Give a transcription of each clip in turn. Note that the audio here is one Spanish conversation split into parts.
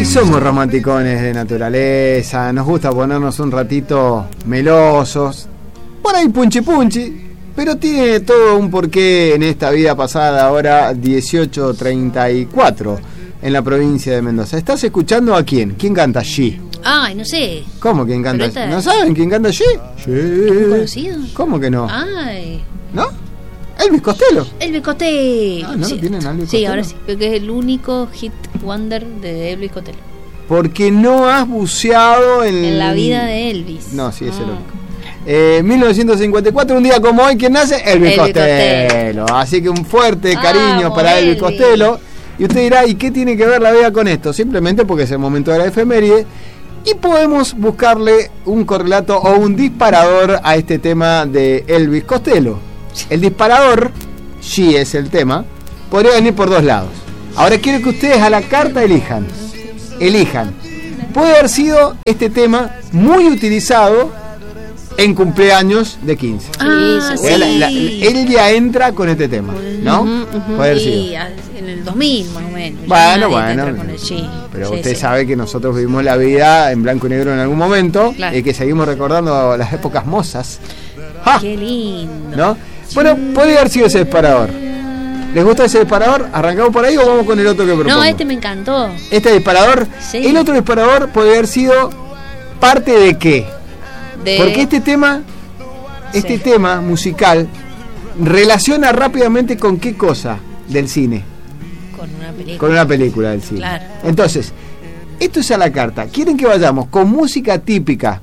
Somos romanticones de naturaleza, nos gusta ponernos un ratito melosos, por ahí punchi punchi, pero tiene todo un porqué en esta vida pasada, ahora 18:34, en la provincia de Mendoza. ¿Estás escuchando a quién? ¿Quién canta allí? Ay, no sé. ¿Cómo quién canta allí? ¿No saben quién canta allí? Sí. ¿Es muy conocido? ¿Cómo que no? Ay. ¿No? Elvis Costello. Elvis Costello. Ah, ¿no sí. lo tienen a Elvis Sí, Costello? ahora sí, porque es el único hit wonder de Elvis Costello. Porque no has buceado en la vida de Elvis. No, sí, es el único. 1954, un día como hoy, ¿quién nace? Elvis Costello. Así que un fuerte cariño para Elvis Costello. Y usted dirá, ¿y qué tiene que ver la vida con esto? Simplemente porque es el momento de la efeméride y podemos buscarle un correlato o un disparador a este tema de Elvis Costello. El disparador, sí es el tema, podría venir por dos lados. Ahora quiero que ustedes a la carta elijan. Puede haber sido este tema muy utilizado en cumpleaños de 15. Sí. Él ya entra con este tema, ¿no? Puede haber sido. Sí, en el 2000 más o menos. Bueno. Pero sí, usted sí. sabe que nosotros vivimos la vida en blanco y negro en algún momento, Claro. y que seguimos recordando las épocas mozas. Qué lindo. ¿No? Bueno, puede haber sido ese disparador. ¿Les gusta ese disparador? ¿Arrancamos por ahí o vamos con el otro que propongo? No, este me encantó. ¿Este disparador? Sí. El otro disparador puede haber sido parte de qué. Porque este tema musical relaciona rápidamente con qué cosa del cine. Con una película del cine. Claro. Entonces, esto es a la carta. ¿Quieren que vayamos con música típica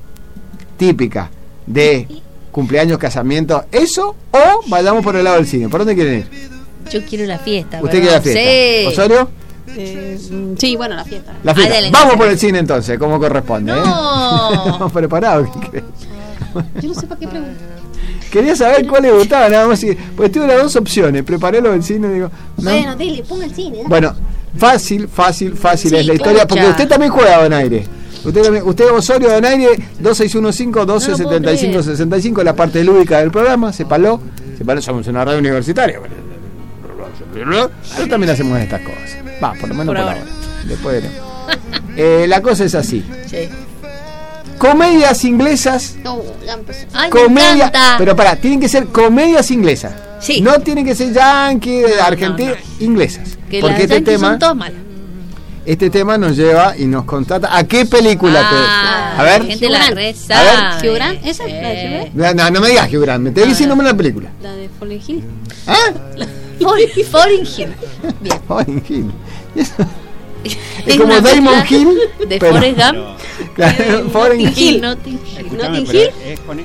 de cumpleaños, casamientos, eso, o vayamos por el lado del cine? ¿Por dónde quieren ir? Yo quiero la fiesta. ¿Usted quiere la fiesta? Sí. ¿Osorio? Sí, bueno, la fiesta. La fiesta. Vamos por el cine entonces, como corresponde. No. Estamos preparados. ¿Qué crees? Yo no sé para qué pregunto. Quería saber cuál le gustaba, nada más. Pues tuve las dos opciones. Preparé lo del cine y digo. No. Bueno, dile, ponga el cine. Bueno, fácil Sí, es la historia, escucha. porque usted también juega Donaire. Usted Osorio Donaire, 2615-1275-65, la parte lúdica del programa, sépalo, somos una radio universitaria. Pero también hacemos estas cosas. Va, por lo menos por ahora. Después veremos. La cosa es así. Sí. Comedias inglesas. No, ya empezó. Ay, me encanta. Pero tienen que ser comedias inglesas. Sí. No tienen que ser yankee, argentinas, inglesas. Que porque las yankees son todas malas. Este tema nos lleva y nos constata a qué película A ver. la gente la reza. A ver. Hugh Grant, ¿esa es la de Hugh Grant? No me digas Hugh Grant, me estoy diciendo la película. La de Fallen Hill. ¿Ah? Foreign Hill. Bien. Fallen Hill. Es como Damon Hill de pero- Forrest Gump. Claro, Fallen Hill. Notting Hill. Escuchame, Notting pero Hill.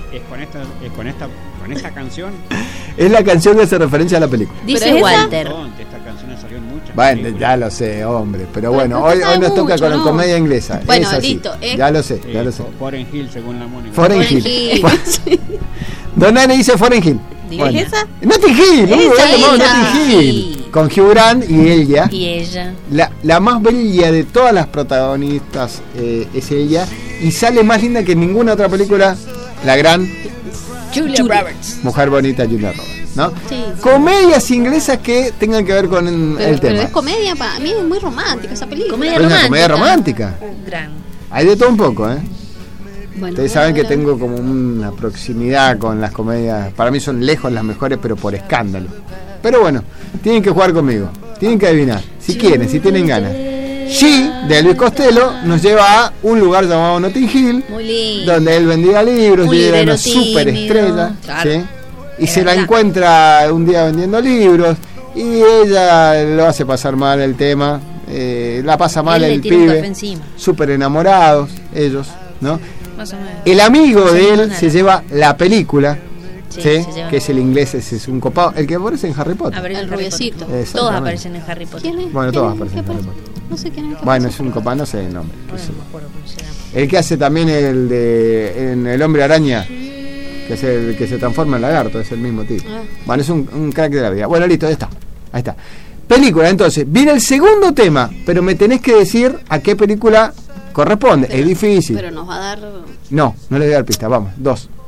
con esta canción. Es la canción que hace referencia a la película. Dice ¿Pero esa? Walter. Esta canción salió en muchas. Bueno, películas. ya lo sé, hombre. Pero Pero bueno, usted hoy sabe nos toca mucho, con la ¿no? comedia inglesa. Bueno, Es así. listo, Ya lo sé, ya lo sé. Foreign Hill, según la Mónica. Foreign Foreign Hill. Hill. Donane dice Foreign Hill. ¿Es esa? Notting Hill, Esa, Notting Hill. sí. Con Hugh Grant y ella. Y ella. La más bella de todas las protagonistas es ella. Y sale más linda que en ninguna otra película. La gran Julia Roberts. mujer bonita Julia Roberts, ¿no? Sí. Comedias inglesas que tengan que ver con el Pero tema. es comedia, para mí es muy romántica esa película. Comedia Es una romántica. comedia romántica. Gran. Hay de todo un poco, ¿eh? Bueno, Ustedes saben que ahora- tengo como una proximidad con las comedias. Para mí son lejos las mejores, pero por escándalo. Pero bueno, tienen que jugar conmigo. Tienen que adivinar. Si quieren, si tienen ganas. She, de Elvis Costello, nos lleva a un lugar llamado Notting Hill, Muy lindo. donde él vendía libros Un y era librero una super tímido, estrella. claro. ¿Sí? Y Es se la verdad. encuentra un día vendiendo libros y ella lo hace pasar mal el tema. La pasa mal Él le el tira un café pibe. encima. Súper enamorados ellos, ¿no? Más o menos. El amigo Sí, de él nada. se lleva la película, Sí, ¿sí? se lleva. Que es el inglés, ese es un copado, el que aparece en Harry Potter. Aparece El en Harry rubiecito. Potter. Exactamente. Todos aparecen en Harry Potter. ¿Quién es? Bueno, ¿Quién todos es? aparecen ¿Qué en Harry aparece? Potter. No sé quién es. Bueno, es un copado, no sé el nombre. Bueno, no me acuerdo cómo se llama. El que hace también el de en El Hombre Araña, que es el que se transforma en lagarto, es el mismo tipo. Ah. Bueno, es un crack de la vida. Bueno, listo, ahí está. Película, entonces, viene el segundo tema, pero me tenés que decir a qué película corresponde. Pero- es difícil. Pero nos va a dar. No les voy a dar pista, vamos, 2.